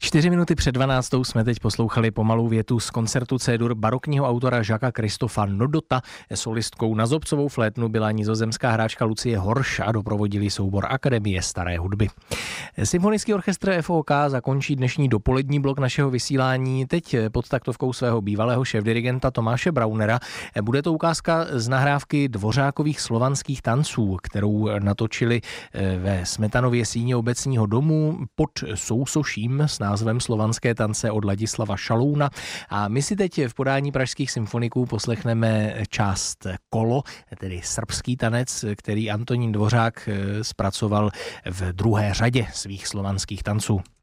4 minuty před 12. jsme teď poslouchali pomalou větu z koncertu C-dur barokního autora Jacquesa Christopha Nodota. Solistkou na zobcovou flétnu byla nizozemská hráčka Lucie Horš a doprovodili soubor Akademie staré hudby. Symfonický orchestr FOK zakončí dnešní dopolední blok našeho vysílání teď pod taktovkou svého bývalého šéfdirigenta Tomáše Braunera. Bude to ukázka z nahrávky Dvořákových slovanských tanců, kterou natočili ve Smetanově síni obecního domu pod sousoším s názvem Slovanské tance od Ladislava Šalouna. A my si teď v podání pražských symfoniků poslechneme část Kolo, tedy srbský tanec, který Antonín Dvořák zpracoval v druhé řadě svých slovanských tanců.